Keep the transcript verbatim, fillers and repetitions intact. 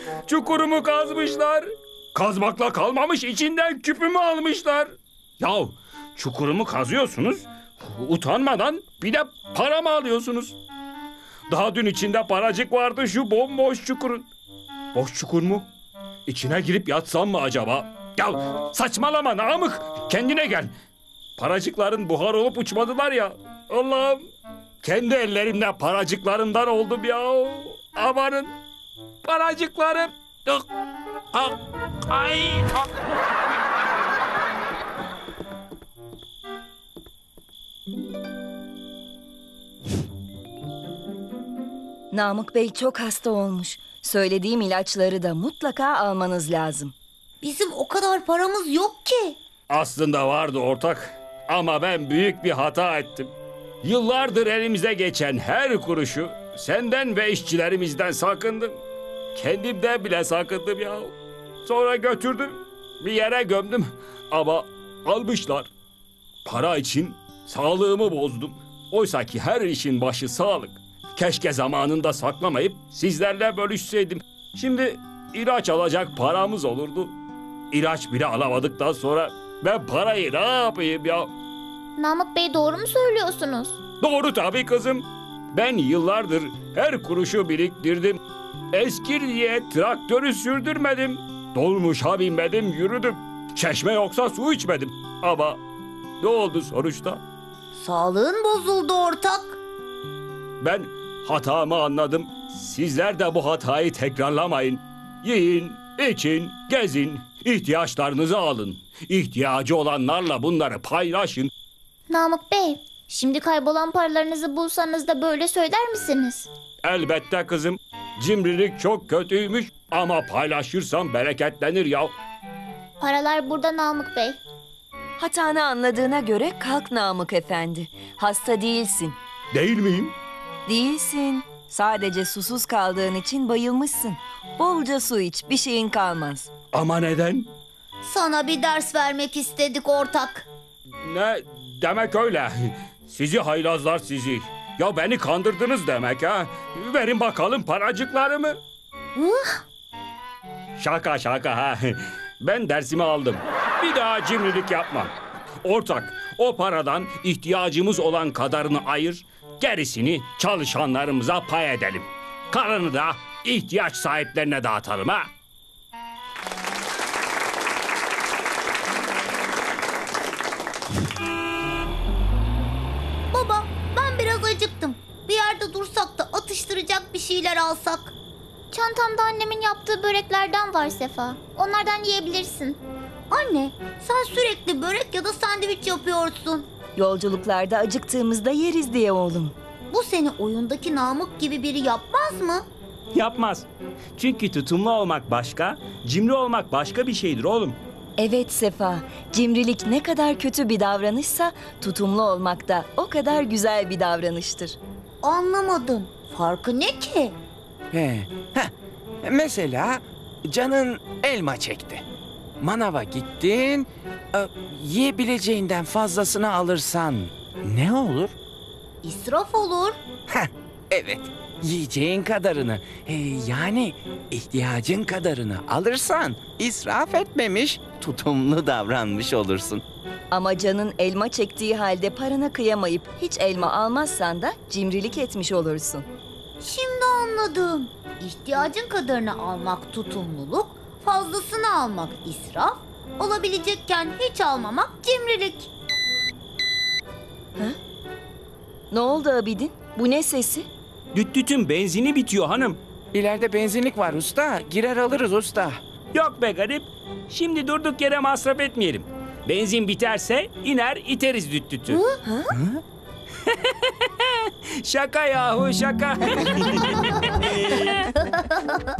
Çukurumu kazmışlar. Kazmakla kalmamış, içinden küpümü almışlar. Yahu çukurumu kazıyorsunuz, utanmadan bir de para mı alıyorsunuz? Daha dün içinde paracık vardı şu bomboş çukurun. Boş çukur mu? İçine girip yatsam mı acaba? Ya saçmalama Namık, kendine gel. Paracıkların buhar olup uçmadılar ya. Allah'ım, kendi ellerimle paracıklarımdan oldum ya. Amanın paracıklarım. Ah, ay. Namık Bey çok hasta olmuş. Söylediğim ilaçları da mutlaka almanız lazım. Bizim o kadar paramız yok ki. Aslında vardı ortak. Ama ben büyük bir hata ettim. Yıllardır elimize geçen her kuruşu senden ve işçilerimizden sakındım. Kendimden bile sakındım ya. Sonra götürdüm, bir yere gömdüm. Ama almışlar. Para için sağlığımı bozdum. Oysa ki her işin başı sağlık. Keşke zamanında saklamayıp sizlerle bölüşseydim. Şimdi ilaç alacak paramız olurdu. İlaç bile alamadıktan sonra ben parayı ne yapayım ya? Namık Bey, doğru mu söylüyorsunuz? Doğru tabii kızım. Ben yıllardır her kuruşu biriktirdim. Eskir diye traktörü sürdürmedim. Dolmuşa binmedim, yürüdüm. Çeşme yoksa su içmedim. Ama ne oldu sonuçta? Sağlığın bozuldu ortak. Ben hatamı anladım. Sizler de bu hatayı tekrarlamayın. Yiyin, için, gezin, ihtiyaçlarınızı alın. İhtiyacı olanlarla bunları paylaşın. Namık Bey, şimdi kaybolan paralarınızı bulsanız da böyle söyler misiniz? Elbette kızım. Cimrilik çok kötüymüş ama paylaşırsam bereketlenir ya. Paralar burada Namık Bey. Hatanı anladığına göre kalk Namık Efendi. Hasta değilsin. Değil miyim? Değilsin. Sadece susuz kaldığın için bayılmışsın. Bolca su iç, bir şeyin kalmaz. Ama neden? Sana bir ders vermek istedik ortak. Ne demek öyle? Sizi haylazlar sizi. Ya beni kandırdınız demek ha. Verin bakalım paracıklarımı. Şaka şaka ha. Ben dersimi aldım. Bir daha cimrilik yapmam. Ortak, o paradan ihtiyacımız olan kadarını ayır, gerisini çalışanlarımıza pay edelim. Kalanı da ihtiyaç sahiplerine dağıtalım ha. Baba, ben biraz acıktım. Bir yerde dursak da atıştıracak bir şeyler alsak. Çantamda annemin yaptığı böreklerden var Sefa. Onlardan yiyebilirsin. Anne, sen sürekli börek ya da sandviç yapıyorsun. Yolculuklarda acıktığımızda yeriz diye oğlum. Bu seni oyundaki Namık gibi biri yapmaz mı? Yapmaz. Çünkü tutumlu olmak başka, cimri olmak başka bir şeydir oğlum. Evet Sefa, cimrilik ne kadar kötü bir davranışsa tutumlu olmak da o kadar güzel bir davranıştır. Anlamadım. Farkı ne ki? He. Heh. Mesela canın elma çekti. Manava gittin, e, yiyebileceğinden fazlasını alırsan ne olur? İsraf olur. Heh, evet, yiyeceğin kadarını, e, yani ihtiyacın kadarını alırsan israf etmemiş, tutumlu davranmış olursun. Ama canın elma çektiği halde parana kıyamayıp hiç elma almazsan da cimrilik etmiş olursun. Şimdi anladım. İhtiyacın kadarını almak tutumluluk, fazlasını almak israf, olabilecekken hiç almamak cimrilik. Ne oldu Abidin? Bu ne sesi? Düt dütün benzini bitiyor hanım. İleride benzinlik var usta, girer alırız usta. Yok be garip. Şimdi durduk yere masraf etmeyelim. Benzin biterse iner iteriz düt dütü. Şaka yahu şaka.